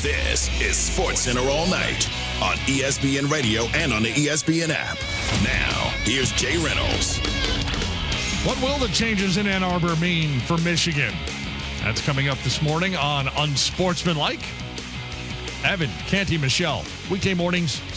This is SportsCenter All Night on ESPN Radio and on the ESPN app. Now, here's Jay Reynolds. What will the changes in Ann Arbor mean for Michigan? That's coming up this morning on Unsportsmanlike. Evan, Canty, Michelle, weekday mornings,